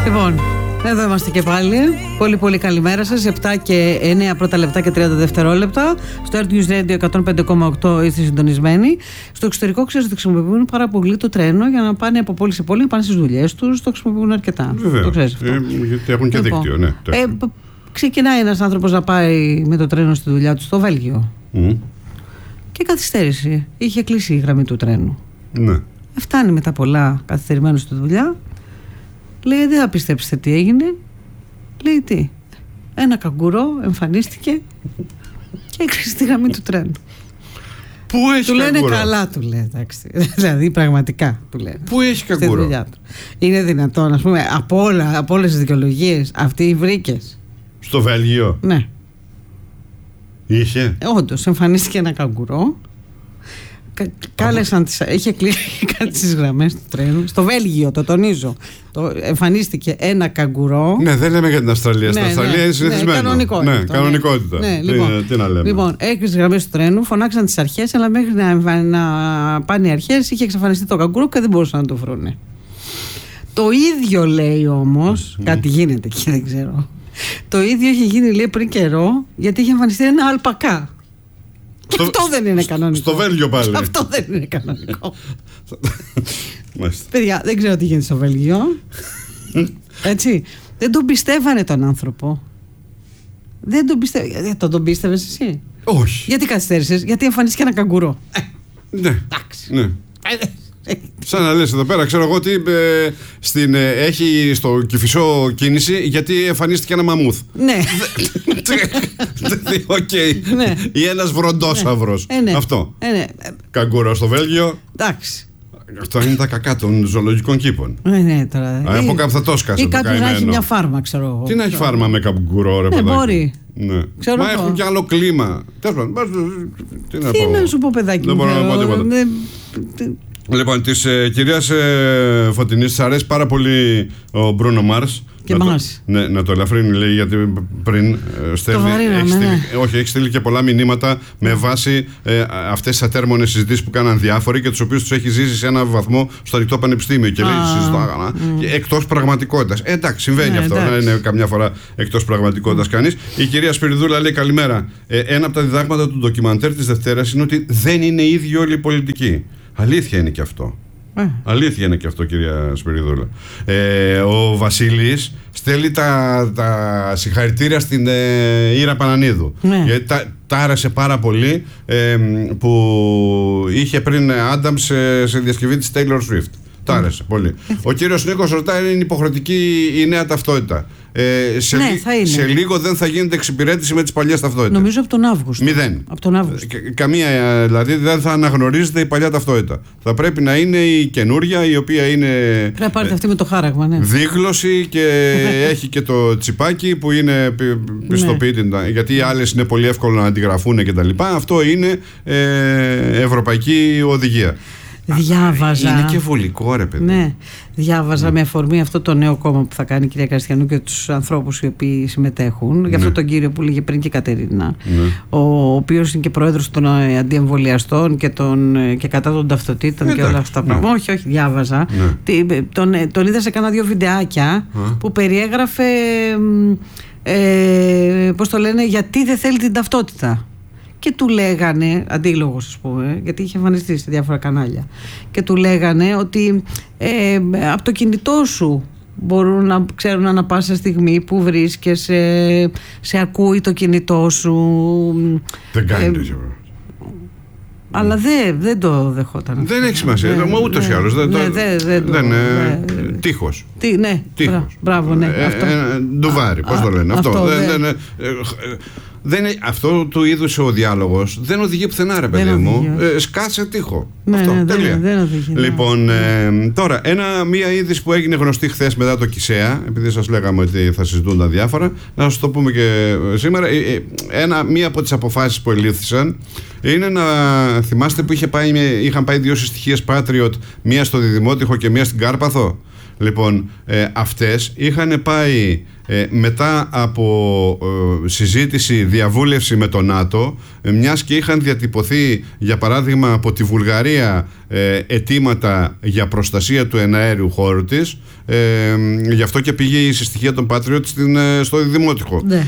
Λοιπόν, εδώ είμαστε και πάλι. Πολύ πολύ καλημέρα σας. 7 και 9 πρώτα λεπτά και 30 δευτερόλεπτα. Στο Earth News Radio 105,8 είστε συντονισμένοι. Στο εξωτερικό ξέρετε ότι χρησιμοποιούν πάρα πολύ το τρένο για να πάνε από πόλη σε πόλη, να πάνε στις δουλειές τους. Το χρησιμοποιούν αρκετά. Βέβαια. Το ξέρεις αυτό. Γιατί έχουν και δίκτυο, ναι. Ξεκινάει ένας άνθρωπος να πάει με το τρένο στη δουλειά του στο Βέλγιο. Και καθυστέρηση. Είχε κλείσει η γραμμή του τρένου. Ναι. Φτάνει μετά πολλά καθυστερημένο στη δουλειά. Λέει, δεν θα πιστέψετε τι έγινε. Λέει, τι? Ένα καγκουρό εμφανίστηκε και έκλεισε τη γραμμή του τρένου. Πού έχει του καγκουρό? Λένε καλά, του λέει. Εντάξει. Δηλαδή, πραγματικά του λένε. Πού έχει καγκουρό? Είναι δυνατόν, ας πούμε, από όλες τις δικαιολογίες αυτή βρήκες? Στο Βέλγιο. Ναι. Είχε. Όντως, εμφανίστηκε ένα καγκουρό. Κάλεσαν είχε κλείσει κάτι στις γραμμές του τρένου. Στο Βέλγιο, το τονίζω. Εμφανίστηκε ένα καγκουρό. Ναι, δεν λέμε για την Αυστραλία. Στην Αυστραλία είναι συνηθισμένο. Κανονικότητα. Ναι, τι να λέμε. Λοιπόν, έκλεισε τις γραμμές του τρένου, φωνάξαν τις αρχές, αλλά μέχρι να πάνε οι αρχές είχε εξαφανιστεί το καγκουρό και δεν μπορούσαν να το βρούνε. Το ίδιο λέει όμως, κάτι γίνεται εκεί, δεν ξέρω. Το ίδιο είχε γίνει, λέει, πριν καιρό, γιατί είχε εμφανιστεί ένα αλπακά. Και αυτό δεν είναι κανονικό. Στο Βέλγιο πάλι. Αυτό δεν είναι κανονικό. Παιδιά, δεν ξέρω τι γίνεται στο Βέλγιο. Έτσι. Δεν τον πιστεύανε τον άνθρωπο. Δεν τον πιστεύανε. Τον πίστευες εσύ? Όχι. Γιατί καθυστέρησες? Γιατί εμφανίστηκε ένα καγκουρό. Ναι. Εντάξει. Ναι. Σαν να λες εδώ πέρα, ξέρω εγώ ότι έχει στο Κηφισό κίνηση γιατί εμφανίστηκε ένα μαμούθ. Ναι. Οκ. Ή ένας βροντόσαυρος. Αυτό. Καγκουρό στο Βέλγιο. Εντάξει. Αυτό είναι τα κακά των ζωολογικών κήπων. Ναι, τώρα. Από κάπου θα το σκάσε. Ή κάποιος να έχει μια φάρμα, ξέρω εγώ. Τι να έχει φάρμα με καγκουρό, ρε παιδάκι? Μπορεί. Μα έχουν κι άλλο κλίμα. Τι να σου πω, παιδάκι? Δεν μπορώ να πω τίποτα. Λοιπόν, της κυρίας Φωτεινής της αρέσει πάρα πολύ ο Μπρούνο Μάρς. Και μας. Ναι, να το ελαφρύνει, λέει, γιατί πριν στέλνει. Όχι, έχει στείλει και πολλά μηνύματα με βάση αυτές τις ατέρμονες συζητήσεις που κάναν διάφοροι και τους οποίους τους έχει ζήσει σε ένα βαθμό στο ανοιχτό πανεπιστήμιο. Και λέει, συζητάγανα. Εκτός πραγματικότητας. Εντάξει, συμβαίνει αυτό. Να είναι καμιά φορά εκτός πραγματικότητας κανείς. Η κυρία Σπυριδούλα λέει, καλημέρα. Ένα από τα διδάγματα του ντοκιμαντέρ της Δευτέρας είναι ότι δεν είναι ίδιοι όλοι οι πολιτικοί. Αλήθεια είναι και αυτό. Αλήθεια είναι και αυτό, κυρία Σπυριδούλα. Ο Βασίλης στέλνει τα συγχαρητήρια στην Ήρα Πανανίδου. Γιατί τα άρεσε πάρα πολύ που είχε πριν Άνταμ σε διασκευή της Taylor Swift. Τ' άρεσε πολύ. Ο κύριος Νίκος ρωτάει, είναι υποχρεωτική η νέα ταυτότητα? Σε λίγο δεν θα γίνεται εξυπηρέτηση με τις παλιές ταυτότητες. Νομίζω από τον Αύγουστο. 0. Από τον Αύγουστο. Καμία, δηλαδή δεν θα αναγνωρίζεται η παλιά ταυτότητα. Θα πρέπει να είναι η καινούρια, η οποία είναι. Πρέπει να πάρετε αυτή με το χάραγμα, ναι. Δίγλωση και έχει και το τσιπάκι που είναι πιστοποιητή. Γιατί οι άλλες είναι πολύ εύκολο να αντιγραφούν κτλ. Αυτό είναι ευρωπαϊκή οδηγία. Διάβαζα. Είναι και βολικό, ρε παιδί. Ναι. Διάβαζα με αφορμή αυτό το νέο κόμμα που θα κάνει η κυρία Καστιανού και τους ανθρώπους οι οποίοι συμμετέχουν. Για αυτό τον κύριο που λέγε πριν και η Κατερίνα. Ο οποίος είναι και πρόεδρος των αντιεμβολιαστών και κατά των ταυτοτήτων και όλα αυτά τα πράγματα. Όχι, διάβαζα. Τον είδα σε κάνα 2 βιντεάκια που περιέγραφε. Πώς το λένε, γιατί δεν θέλει την ταυτότητα. Και του λέγανε, αντίλογος ας πούμε, γιατί είχε εμφανιστεί σε διάφορα κανάλια, και του λέγανε ότι από το κινητό σου μπορούν να ξέρουν ανά πάσα στιγμή που βρίσκεσαι, σε ακούει το κινητό σου. Δεν κάνει τέτοιο. Αλλά δεν το δεχόταν. Δεν έχει σημασία. Ούτως ή άλλως. Τείχος. Ναι, μπράβο, ναι. Ντουβάρι, πώς το λένε. Αυτό του είδους ο διάλογος δεν οδηγεί πουθενά, ρε παιδί μου. Σκάσε τείχο. Αυτό. Τέλεια. Λοιπόν, τώρα, μία είδηση που έγινε γνωστή χθες μετά το Κισέα, επειδή σας λέγαμε ότι θα συζητούν τα διάφορα, να σας το πούμε και σήμερα. Μία από τις αποφάσεις που ελήφθησαν είναι να θυμάστε που είχαν πάει 2 συστοιχίες Patriot, μία στο Διδημότυχο και μία στην Κάρπαθο. Λοιπόν, αυτές είχαν πάει μετά από συζήτηση, διαβούλευση με το ΝΑΤΟ, μιας και είχαν διατυπωθεί για παράδειγμα από τη Βουλγαρία αιτήματα για προστασία του εναέριου χώρου της, γι' αυτό και πήγε η συστοιχία των Patriot στο Δημότυχο. Ναι.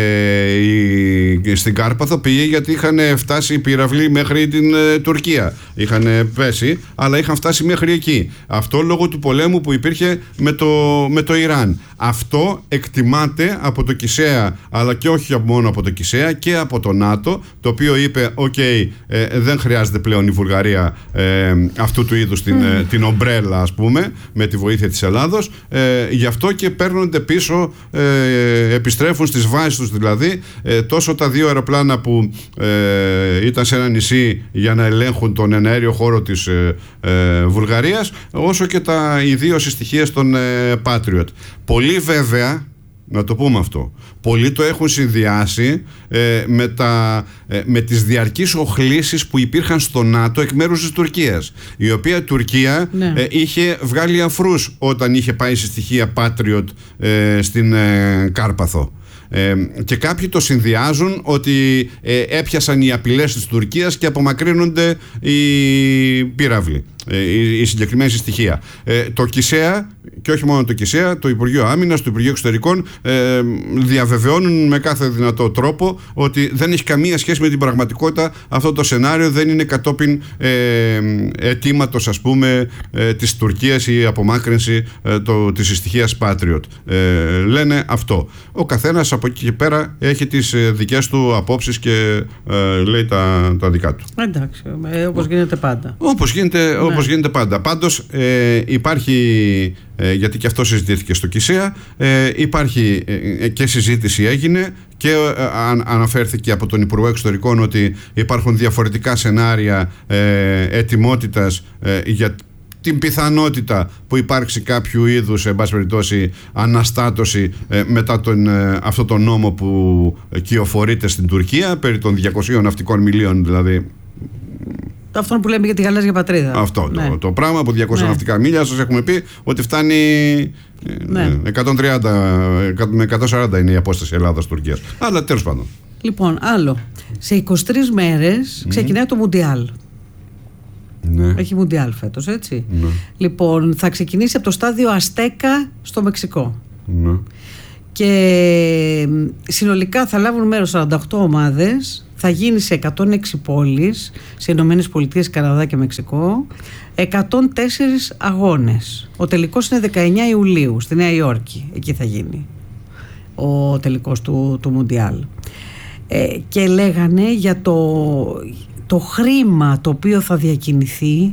Στην Κάρπαθο πήγε γιατί είχαν φτάσει οι πύραυλοι μέχρι την Τουρκία, είχαν πέσει, αλλά είχαν φτάσει μέχρι εκεί. Αυτό λόγω του πολέμου που υπήρχε με το Ιράν. Αυτό εκτιμάται από το ΚΙΣΕΑ, αλλά και όχι μόνο από το ΚΙΣΕΑ, και από το ΝΑΤΟ, το οποίο είπε δεν χρειάζεται πλέον η Βουλγαρία αυτού του είδους την ομπρέλα, ας πούμε, με τη βοήθεια της Ελλάδος, γι' αυτό και παίρνονται πίσω, επιστρέφουν στις βάσεις τους δηλαδή, τόσο τα 2 αεροπλάνα που ήταν σε ένα νησί για να ελέγχουν τον εναέριο χώρο της Βουλγαρίας, όσο και οι 2 συστοιχίες των Patriot. Πολλοί βέβαια, να το πούμε αυτό, πολλοί το έχουν συνδυάσει με τις διαρκείς οχλήσεις που υπήρχαν στο ΝΑΤΟ εκ μέρους της Τουρκίας, η οποία Τουρκία είχε βγάλει αφρούς όταν είχε πάει στη στοιχεία Patriot στην Κάρπαθο. Και κάποιοι το συνδυάζουν ότι έπιασαν οι απειλές της Τουρκίας και απομακρύνονται οι πύραυλοι, η συγκεκριμένη στοιχεία. Το ΚΙΣΕΑ, και όχι μόνο το ΚΙΣΕΑ, το Υπουργείο Άμυνας, το Υπουργείο Εξωτερικών διαβεβαιώνουν με κάθε δυνατό τρόπο ότι δεν έχει καμία σχέση με την πραγματικότητα αυτό το σενάριο, δεν είναι κατόπιν αιτήματος, ας πούμε, της Τουρκίας η απομάκρυνση της στοιχείας Patriot. Λένε αυτό. Ο καθένας από εκεί και πέρα έχει τις δικές του απόψεις και λέει τα δικά του. Εντάξει, όπως γίνεται πάντα. Όπως γίνεται πάντα. Πάντως υπάρχει, γιατί και αυτό συζητήθηκε στο ΚΙΣΕΑ, υπάρχει και συζήτηση έγινε και αναφέρθηκε από τον Υπουργό Εξωτερικών ότι υπάρχουν διαφορετικά σενάρια ετοιμότητας για την πιθανότητα που υπάρξει κάποιου είδους, εν πάση περιπτώσει, αναστάτωση μετά αυτό το νόμο που κυοφορείται στην Τουρκία, περί των 200 ναυτικών μιλίων δηλαδή. Αυτό που λέμε για τη γαλάζια πατρίδα. Αυτό το πράγμα από 200 ναυτικά μίλια, σας έχουμε πει ότι φτάνει 130 με 140 είναι η απόσταση Ελλάδας-Τουρκίας. Αλλά τέλος πάντων. Λοιπόν, άλλο. Σε 23 μέρες ξεκινάει το Μουντιάλ. Ναι. Έχει Μουντιάλ φέτος, έτσι. Ναι. Λοιπόν, θα ξεκινήσει από το στάδιο Αστέκα στο Μεξικό. Ναι. Και συνολικά θα λάβουν μέρος 48 ομάδες. Θα γίνει σε 106 πόλεις, σε Ηνωμένες Πολιτείες, Καναδά και Μεξικό, 104 αγώνες. Ο τελικός είναι 19 Ιουλίου στη Νέα Υόρκη. Εκεί θα γίνει ο τελικός του Μουντιάλ. Και λέγανε για το χρήμα το οποίο θα διακινηθεί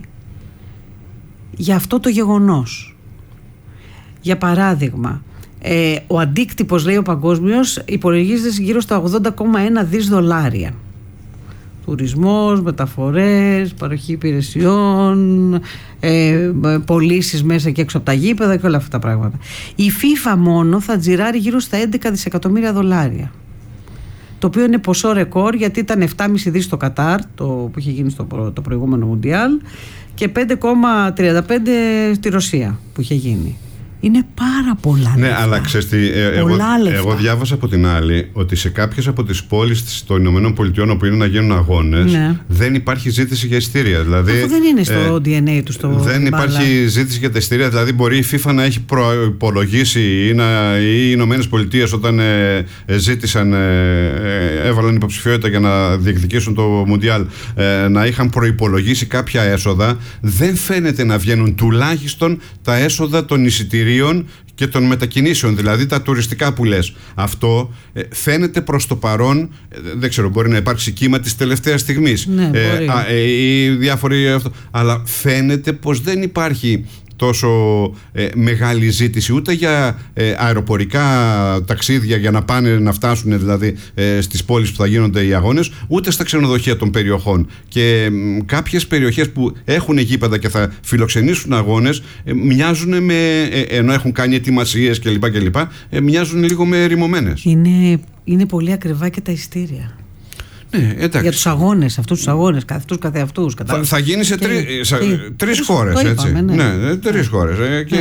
για αυτό το γεγονός. Για παράδειγμα, ο αντίκτυπος, λέει ο παγκόσμιος, υπολογίζεται γύρω στα 80,1 δις δολάρια. Τουρισμός, μεταφορές, παροχή υπηρεσιών, πωλήσεις μέσα και έξω από τα γήπεδα και όλα αυτά τα πράγματα. Η FIFA μόνο θα τζιράρει γύρω στα 11 δισεκατομμύρια δολάρια. Το οποίο είναι ποσό ρεκόρ, γιατί ήταν 7,5 δις στο Κατάρ, που είχε γίνει το προηγούμενο Μουντιάλ, και 5,35 στη Ρωσία που είχε γίνει. Είναι πάρα πολλά λεφτά. Ναι, αλλά ξέρεις τι, εγώ διάβασα από την άλλη ότι σε κάποιες από τις πόλεις των Ηνωμένων Πολιτειών όπου είναι να γίνουν αγώνες, δεν υπάρχει ζήτηση για ειστήρια. Δηλαδή, αυτό δεν είναι στο DNA του στο δεν υπάρχει ζήτηση για τα ειστήρια. Δηλαδή μπορεί η FIFA να έχει προϋπολογίσει ή οι Ηνωμένες Πολιτείες όταν ζήτησαν, έβαλαν υποψηφιότητα για να διεκδικήσουν το Μουντιάλ, να είχαν προϋπολογίσει κάποια έσοδα. Δεν φαίνεται να βγαίνουν τουλάχιστον τα έσοδα των εισιτήριων και των μετακινήσεων, δηλαδή τα τουριστικά που λες. Αυτό φαίνεται προς το παρόν, δεν ξέρω, μπορεί να υπάρξει κύμα της τελευταίας στιγμής, ναι, ή διάφοροι αυτό, αλλά φαίνεται πως δεν υπάρχει τόσο μεγάλη ζήτηση ούτε για αεροπορικά ταξίδια για να πάνε να φτάσουν δηλαδή στις πόλεις που θα γίνονται οι αγώνες, ούτε στα ξενοδοχεία των περιοχών. Και κάποιες περιοχές που έχουν γήπεδα και θα φιλοξενήσουν αγώνες μοιάζουν ενώ έχουν κάνει ετοιμασίες κλπ, μοιάζουν λίγο με ερημωμένες. Είναι πολύ ακριβά και τα ειστήρια. Ναι, για τους αγώνες, αυτούς τους αγώνες, αυτούς καθεαυτούς. Θα γίνει σε τρεις χώρες, έτσι. Ναι, τρεις χώρες.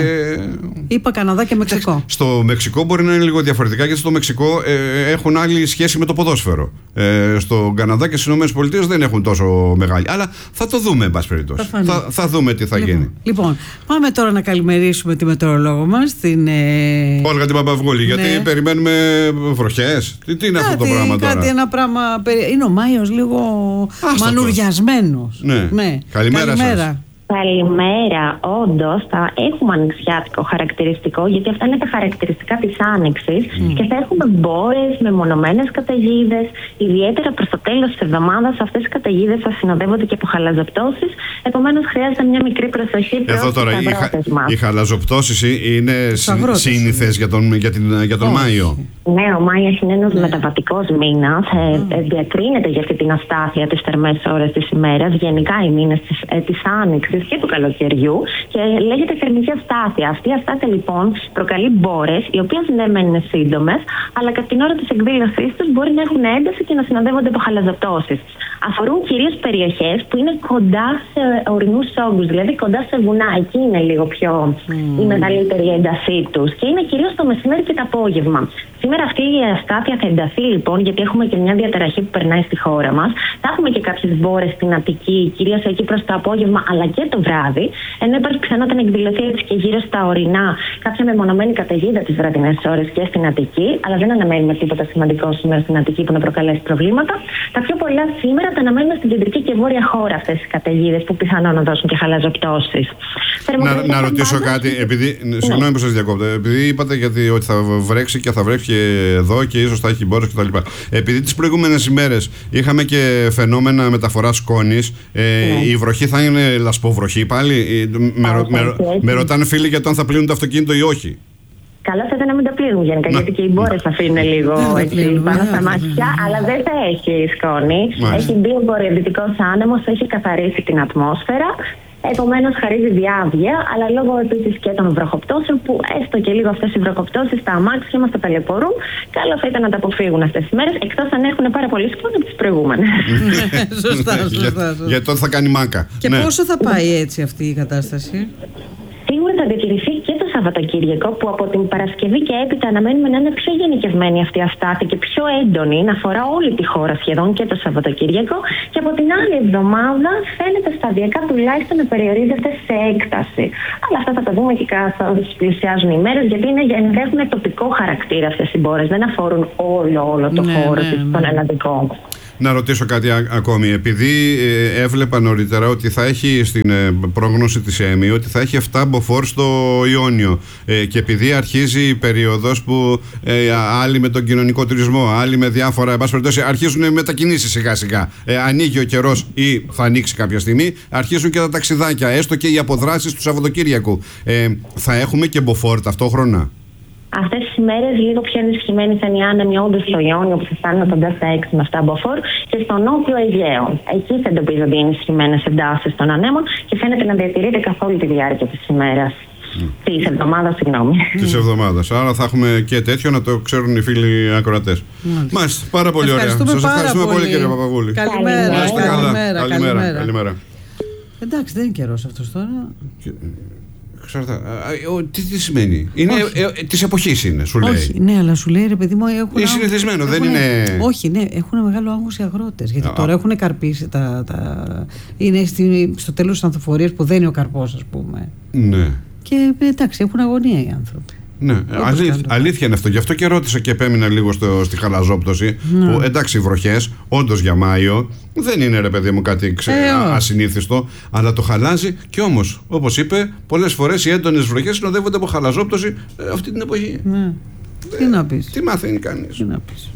Είπα Καναδά και Μεξικό. Στο Μεξικό μπορεί να είναι λίγο διαφορετικά, γιατί στο Μεξικό έχουν άλλη σχέση με το ποδόσφαιρο. Στο Καναδά και στις ΗΠΑ δεν έχουν τόσο μεγάλη. Αλλά θα το δούμε, εν πάση περιπτώσει. Θα δούμε τι θα γίνει. Λοιπόν, πάμε τώρα να καλημερίσουμε τη μετεωρολόγο μας, την Όλγα την Παπαυγούλη, γιατί περιμένουμε βροχές. Τι είναι αυτό το πράγμα τώρα? Ένα πράγμα. Είναι ο Μάιος λίγο μανουριασμένος. Ναι. Καλημέρα σας. Καλημέρα. Όντως θα έχουμε ανοιξιάτικο χαρακτηριστικό, γιατί αυτά είναι τα χαρακτηριστικά της άνοιξης και θα έχουμε μπόρες, μεμονωμένες καταιγίδες. Ιδιαίτερα προς το τέλος της εβδομάδας αυτές οι καταιγίδες θα συνοδεύονται και από χαλαζοπτώσεις. Επομένως χρειάζεται μια μικρή προσοχή. Εδώ τώρα οι χαλαζοπτώσεις είναι σύνηθες για τον Μάιο. Ναι, ο Μάιος είναι ένας μεταβατικός μήνας. Διακρίνεται για αυτή την αστάθεια τις θερμές ώρες της ημέρας. Γενικά οι μήνες της άνοιξης και του καλοκαιριού, και λέγεται θερμική αστάθεια. Αυτή η αστάθεια λοιπόν προκαλεί μπόρες, οι οποίες ναι μεν είναι σύντομες, αλλά κατά την ώρα της εκδήλωσής τους μπορεί να έχουν ένταση και να συνοδεύονται από χαλαζοπτώσεις. Αφορούν κυρίως περιοχές που είναι κοντά σε ορεινούς όγκους, δηλαδή κοντά σε βουνά. Εκεί είναι λίγο πιο η μεγαλύτερη έντασή τους, και είναι κυρίως το μεσημέρι και το απόγευμα. Σήμερα αυτή η αστάθεια θα ενταθεί λοιπόν, γιατί έχουμε και μια διαταραχή που περνάει στη χώρα μας. Θα έχουμε και κάποιες μπόρες στην Αττική, κυρίως εκεί προς το απόγευμα, αλλά και το βράδυ. Ενώ υπάρχει πιθανότητα να εκδηλωθεί έτσι και γύρω στα ορεινά κάποια μεμονωμένη καταιγίδα τις βραδινές ώρες και στην Αττική. Αλλά δεν αναμένουμε τίποτα σημαντικό σήμερα στην Αττική που να προκαλέσει προβλήματα. Τα πιο πολλά σήμερα τα αναμένουμε στην κεντρική και βόρεια χώρα, αυτές οι καταιγίδες που πιθανόν να δώσουν και χαλαζοπτώσεις. Να ρωτήσω κάτι, συγγνώμη που σας διακόπτω, επειδή είπατε ότι θα βρέξει και θα βρέξει και εδώ και ίσως θα έχει μπόρες κτλ. Επειδή τις προηγούμενες ημέρες είχαμε και φαινόμενα μεταφοράς σκόνης, η βροχή θα είναι λασποβροχή πάλι? Με ρωτάνε φίλοι για το αν θα πλύνουν το αυτοκίνητο ή όχι. Καλό θα ήταν να μην τα πλύνουν γενικά, γιατί και οι μπόρες αφήνουν λίγο πάνω στα μάτια, αλλά δεν θα έχει σκόνη. Έχει μπει ο βορειοδυτικός άνεμος, έχει καθαρίσει την ατμόσφαιρα. Επομένως χαρίζει διάβγεια, αλλά λόγω επίσης και των βροχοπτώσεων, που έστω και λίγο αυτές οι βροχοπτώσεις τα αμάξια μας τα ταλαιπωρούν, καλό θα ήταν να τα αποφύγουν αυτές τις μέρες, εκτός αν έχουν πάρα πολύ σκόνη από τις προηγούμενες. Σωστά. Γιατί τότε θα κάνει μάκα. Και πόσο θα πάει έτσι αυτή η κατάσταση? Σίγουρα θα διατηρηθεί και το Σαββατοκύριακο, που από την Παρασκευή και έπειτα αναμένουμε να είναι πιο γενικευμένη αυτή η αστάθεια και πιο έντονη, να αφορά όλη τη χώρα σχεδόν και το Σαββατοκύριακο. Και από την άλλη εβδομάδα φαίνεται σταδιακά τουλάχιστον να περιορίζεται σε έκταση. Αλλά αυτά θα τα δούμε και καθώς πλησιάζουν οι μέρες, γιατί γενικά έχουν τοπικό χαρακτήρα αυτές οι μπόρες. Δεν αφορούν όλο το χώρο των ελλαδικών. Να ρωτήσω κάτι ακόμη. Επειδή έβλεπα νωρίτερα ότι θα έχει στην πρόγνωση της ΕΜΗ ότι θα έχει 7 μποφόρ στο Ιόνιο, και επειδή αρχίζει η περίοδος που άλλοι με τον κοινωνικό τουρισμό, άλλοι με διάφορα, εν πάση περιπτώσει, αρχίζουν μετακινήσεις σιγά σιγά. Ανοίγει ο καιρός ή θα ανοίξει κάποια στιγμή, αρχίζουν και τα ταξιδάκια, έστω και οι αποδράσεις του Σαββατοκύριακου. Θα έχουμε και μποφόρ ταυτόχρονα? Αυτές τις ημέρες λίγο πιο ενισχυμένη θα είναι η άνεμη όντως στο Ιόνιο, που θα φτάνουν κοντά στα 6 με 7 μποφόρ, και στο νότιο Αιγαίο. Εκεί θα εντοπίζονται οι ενισχυμένες εντάσεις των ανέμων και φαίνεται να διατηρείται καθ' όλη τη διάρκεια της ημέρας. Της εβδομάδας, συγγνώμη. Της εβδομάδας. Άρα θα έχουμε και τέτοιο, να το ξέρουν οι φίλοι ακροατές. Μάλιστα, πάρα πολύ ωραία. Σας ευχαριστούμε πολύ, κύριε Παπαυγούλη. Καλημέρα. Εντάξει, δεν είναι καιρός αυτός τώρα. Τι σημαίνει? Είναι της εποχής είναι, σου λέει. Όχι, ναι, αλλά σου λέει, ρε παιδί μου, έχουν. Είναι συνηθισμένο, δεν είναι. Όχι, ναι, έχουν μεγάλο άγχος οι αγρότες. Γιατί τώρα έχουν καρπίσει είναι στο τέλος της ανθοφορίας που δεν είναι ο καρπός, ας πούμε. Ναι. Και εντάξει, έχουν αγωνία οι άνθρωποι. Ναι, αλήθεια είναι αυτό. Γι' αυτό και ρώτησα και επέμεινα λίγο στη χαλαζόπτωση. Που εντάξει, οι βροχές, όντως για Μάιο, δεν είναι, ρε παιδί μου, κάτι ασυνήθιστο, αλλά το χαλάζει. Και όμως, όπως είπε, πολλές φορές οι έντονες βροχές συνοδεύονται από χαλαζόπτωση αυτή την εποχή. Ναι. Τι να πεις? Τι μαθαίνει κανείς? Τι να πεις?